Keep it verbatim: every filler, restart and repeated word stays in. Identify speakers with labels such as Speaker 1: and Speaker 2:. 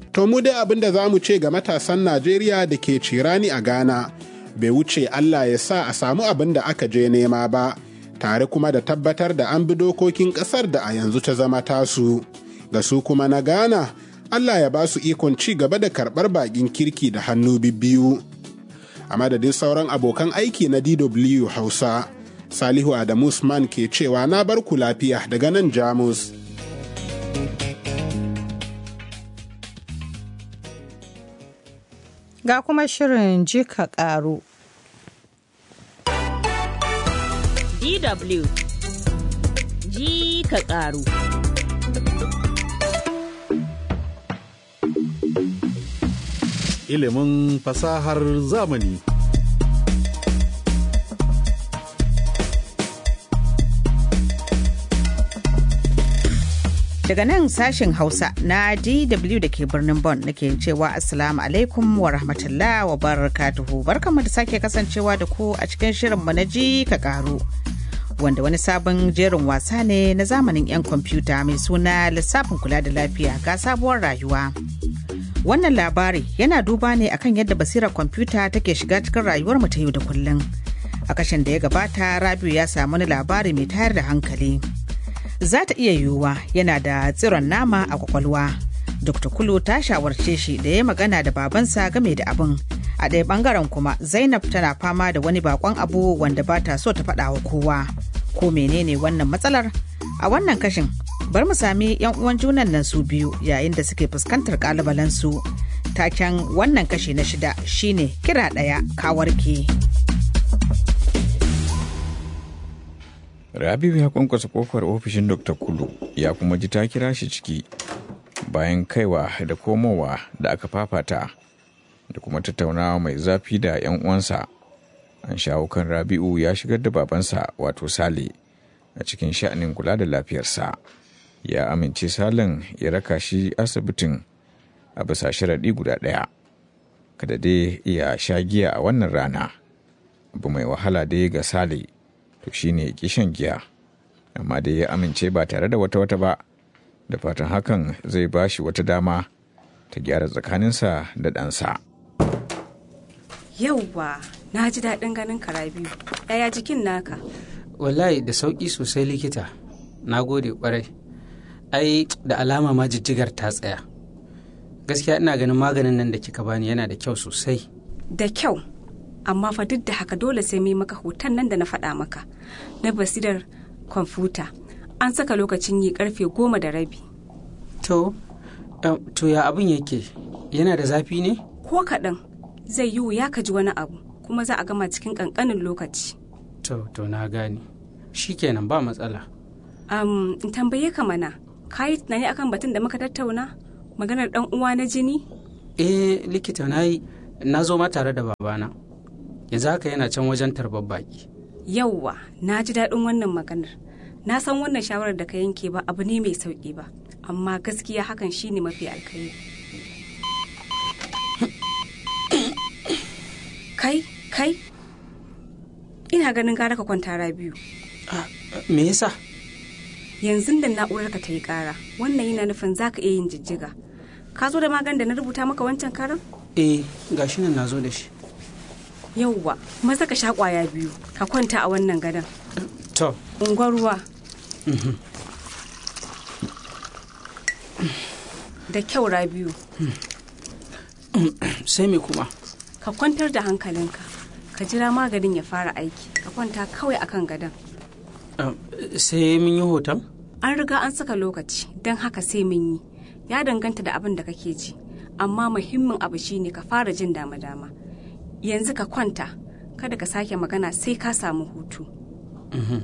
Speaker 1: To mu dai abin da za mu ce ga matasan Najeriya da ke cirani a Ghana, bai wuce Allah ya sa a samu abin da aka je nema ba, tare kuma da tabbatar da an bi dokokin ƙasar da a yanzu ta zama tasu. Ga su kuma na Ghana, Allah ya ba su ikon ci gaba da karɓar baƙin kirki da hannu bibbiyu. A madadin sauran abokan aiki na D W Hausa, Salihu Adamu Usman ke cewa na bar ku lafiya daga nan Jamus.
Speaker 2: Ga kuma shirin ji ka ƙaru.
Speaker 3: D W ji ka ƙaru.
Speaker 4: Ilimin fasahar zamani.
Speaker 2: Daga nan sashen Hausa na D W da ke birnin Bonn nake cewa Assalamu alaikum wa rahmatullah wa barakatuhu. Barkanmu da sake kasancewa da ku a cikin shirinmu na ji ka ƙaru. Wanda wani sabon jerin wasa ne na zamanin 'yan kwamfuta mai suna lissafin kula da lafiya ga sabuwar rayuwa. Wannan labari yana duba ne akan yadda basirar kwamfuta take shiga cikin rayuwar mu ta yau da kullum. A kashin da ya gabata, Rabiu ya samu wani labari mai tayar da hankali. Za ta iya yiwuwa yana da tsiron nama a kwakwalwa. Dokta Kulu ta shawarce shi da ya magana da babansa game da abin. A ɗaya ɓangaren kuma Zainab tana fama da wani bakon abu wanda ba ta so ta faɗa wa kowa. Ko menene wannan matsalar? A wannan kashin bar mu sami 'yan uwan junan nan su biyu yayin da suke fuskantar ƙalubalensu. Taken wannan kashi na shida shine kira ɗaya kawarke.
Speaker 5: Rabiu ya kwankwasa kofar ofishin Dokta Kulu ya kuma ji ta kira shi ciki bayan kaiwa da komowa da aka fafata da kuma tattaunawa mai zafi da 'yan uwansa. An shawo kan Rabiu ya shigar da babansa wato Sale a cikin sha'anin kula da lafiyarsa. Ya amince Salen ya raka shi asibitin a bisa sharaɗi guda ɗaya. Kada dai iya sha giya a wannan rana. Abu mai wahala dai ga Sale to shine ya ƙi shan giya, amma dai ya amince ba tare da wata wata ba, da fatan hakan zai ba shi wata dama ta gyara tsakaninsa da ɗansa.
Speaker 6: Yauwa, na ji daɗin ganin ka Rabiu. Yaya jikin naka?
Speaker 7: Wallahi da sauƙi sosai likita. Na gode ƙwarai. Ai da alama ma jijjigar ta tsaya. Gaskiya ina ganin maganin nan da kika bani yana da kyau sosai.
Speaker 6: Da kyau. Amma fa duk da haka dole sai mai maka hoton nan da na faɗa maka na basirar kwamfuta. An saka lokacin yi karfe goma da rabi.
Speaker 7: To, um, to ya abin yake? Yana da zafi ne?
Speaker 6: Ko kaɗan zai yi wuya ka ji wani abu kuma za a gama cikin ƙanƙanin lokaci.
Speaker 7: To, to na gane. Shikenan ba matsala.
Speaker 6: Um, in tambaye ka mana, ka yi tunani akan batun da muka tattauna? Maganar ɗan uwa na jini?
Speaker 7: Eh, likita na yi, na zo ma tare da babana. Yanzu haka yana can wajen tarbar baki.
Speaker 6: Yauwa, na ji daɗin wannan maganar. Na san wannan shawarar da ka yanke ba abu ne mai sauƙi ba, amma gaskiya hakan shine mafi alkhairi. Kai, kai, ina ganin gara ka kwanta Rabiu.
Speaker 7: Me yasa?
Speaker 6: Yanzu da na'urar ka ta yi ƙara, wannan yana nufin za ka iya yin jijjiga. Ka zo da maganin da na rubuta maka wancan karan?
Speaker 7: Eh, gashi nan na zo da shi.
Speaker 6: Yauwa, maza ka sha kwaya biyu, ka kwanta a wannan gadon.
Speaker 7: To.
Speaker 6: Unguwar ruwa. Da kyau Rabiu.
Speaker 7: Sai me kuma?
Speaker 6: Ka kwantar da hankalinka, ka jira maganin ya fara aiki, ka kwanta kawai akan gadon.
Speaker 7: Uh, sai mun yi hoton?
Speaker 6: An riga an saka lokaci, don haka sai mun yi. Ya danganta da abin da kake ji, amma muhimmin abu shine ka fara jin dama-dama. Yanzu ka kwanta, kada ka sake magana sai ka samu hutu.